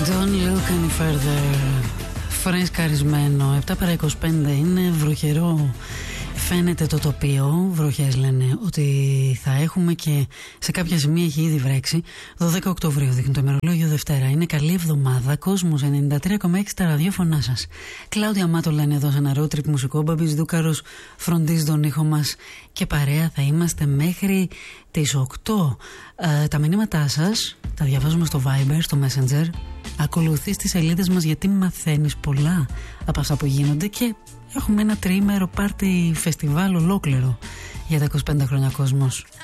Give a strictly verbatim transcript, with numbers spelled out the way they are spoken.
Don't look any further. Φρεσκαρισμένο. επτά παρά είκοσι πέντε είναι, βροχερό. Φαίνεται το τοπίο, βροχές λένε ότι θα έχουμε και σε κάποια σημεία έχει ήδη βρέξει. δώδεκα Οκτωβρίου δείχνει το ημερολόγιο, Δευτέρα. Είναι καλή εβδομάδα. Κόσμος ενενήντα τρία κόμμα έξι τα ραδιόφωνά σας. Κλάουδια Μάτο λένε εδώ σε ένα road trip μουσικό. Μπαμπής Δούκαρος φροντίζει τον ήχο μας και παρέα θα είμαστε μέχρι τις οκτώ. Ε, τα μηνύματά σας τα διαβάζουμε στο Viber, στο Messenger. Ακολουθείς τις σελίδες μας γιατί μαθαίνεις πολλά από αυτά που γίνονται και έχουμε ένα τριήμερο πάρτι φεστιβάλ ολόκληρο για τα είκοσι πέντε χρόνια κόσμος.